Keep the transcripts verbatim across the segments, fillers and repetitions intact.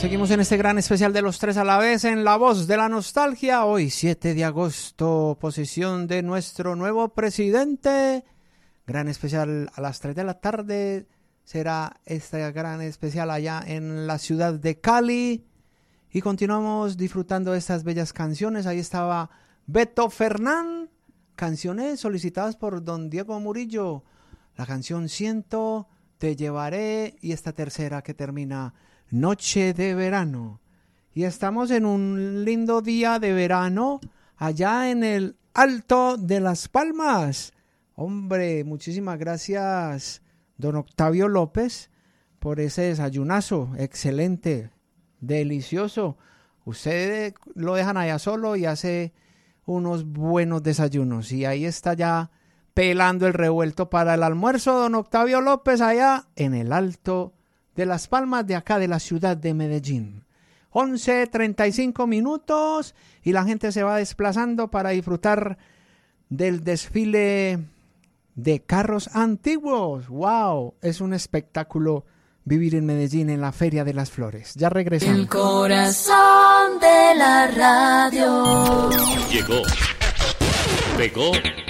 Seguimos en este gran especial de los tres a la vez en La Voz de la Nostalgia. Hoy, siete de agosto, posesión de nuestro nuevo presidente. Gran especial a las tres de la tarde. Será este gran especial allá en la ciudad de Cali. Y continuamos disfrutando de estas bellas canciones. Ahí estaba Beto Fernán. Canciones solicitadas por don Diego Murillo. La canción Siento, Te Llevaré y esta tercera que termina Noche de Verano. Y estamos en un lindo día de verano allá en el Alto de las Palmas. Hombre, muchísimas gracias, don Octavio López, por ese desayunazo. Excelente, delicioso. Ustedes lo dejan allá solo y hace unos buenos desayunos. Y ahí está ya pelando el revuelto para el almuerzo, don Octavio López, allá en el Alto de las Palmas de acá de la ciudad de Medellín. once treinta y cinco minutos y la gente se va desplazando para disfrutar del desfile de carros antiguos. ¡Wow! Es un espectáculo vivir en Medellín en la Feria de las Flores. Ya regresamos. El corazón de la radio. Llegó, pegó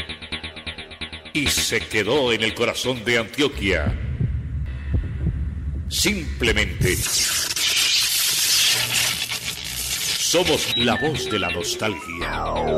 y se quedó en el corazón de Antioquia. Simplemente somos la voz de la nostalgia.